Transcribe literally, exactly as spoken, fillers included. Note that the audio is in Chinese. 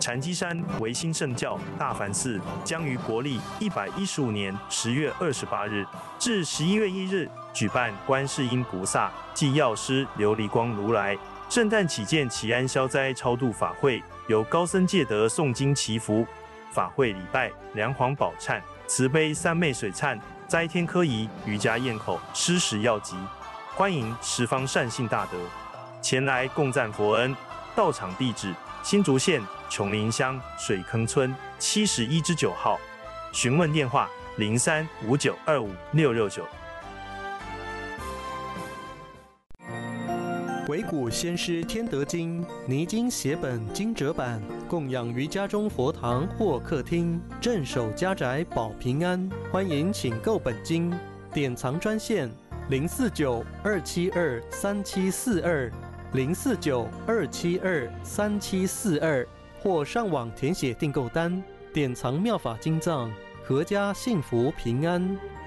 禅机山维新圣教大梵寺将于国历一百一十五年十月二十八日至十一月一日举办观世音菩萨暨药师琉璃光如来圣诞祈见祈安消灾超度法会，由高僧戒德诵经祈福，法会礼拜梁皇宝忏、慈悲三昧水忏、斋天科仪、瑜伽咽口、施食药集，欢迎十方善信大德前来共赞佛恩。到场地址：新竹县琼林乡水坑村七十一之九号，询问电话：零三五九二五六六九。 惟古先师天德经泥经写本经折版，供养于家中佛堂或客厅，镇守家宅保平安。欢迎请购本经，典藏专线零四九二七二三七四二零四九二七二三七四二，或上网填写订购单，典藏妙法经藏，阖家幸福平安。